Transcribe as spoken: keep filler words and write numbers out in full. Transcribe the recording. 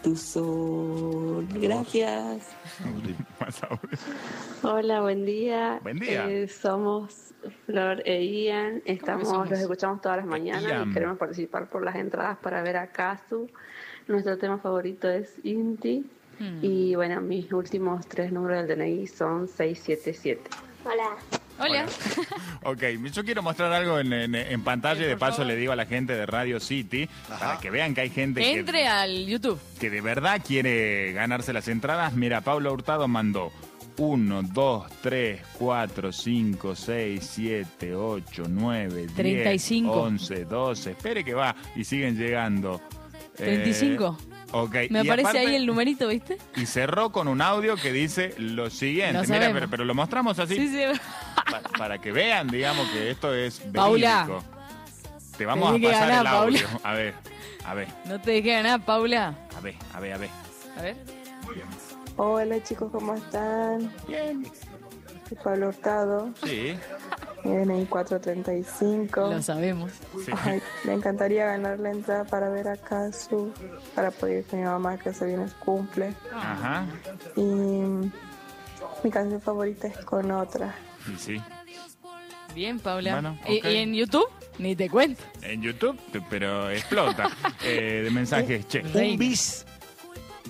tu sol. Gracias. Hola, buen día. Buen día. Eh, somos Flor e Ian. Estamos, somos? los escuchamos todas las mañanas Ian. y queremos participar por las entradas para ver a Kazu. Nuestro tema favorito es Inti. Hmm. Y bueno, mis últimos tres números del D N I son seis siete siete. Hola. Hola. Ok, yo quiero mostrar algo en, en, en pantalla y de por paso favor. le digo a la gente de Radio City para que vean que hay gente Que que, entre al YouTube. que de verdad quiere ganarse las entradas. Mira, Pablo Hurtado mandó uno, dos, tres, cuatro, cinco, seis, siete, ocho, nueve, treinta y diez, cinco. once, doce. Espere que va y siguen llegando. treinta y cinco. Eh, ok. Me y aparece aparte- ahí el numerito, ¿viste? Y cerró con un audio que dice lo siguiente. Lo Mira, sabemos. pero, pero lo mostramos así Sí, sí. para, para que vean, digamos, que esto es Paula. verídico. Te vamos Tenés a que pasar ganar, el audio. Paula. A ver, a ver, No te dejé ganar, Paula. a ver, a ver, a ver. A ver. Hola chicos, ¿cómo están? Bien. Soy Pablo Hurtado, Sí, mi D N I cuatro treinta y cinco. Lo sabemos. sí. Ay, me encantaría ganar la entrada para ver a Kazu, para poder ir con mi mamá que se viene su cumple. Ajá. Y mi canción favorita es Con Otra. Y sí. Bien, Paula. Bueno, ¿Y- ok. ¿Y en YouTube? Ni te cuento. En YouTube, pero explota eh, de mensajes. Che, Reina. Un bis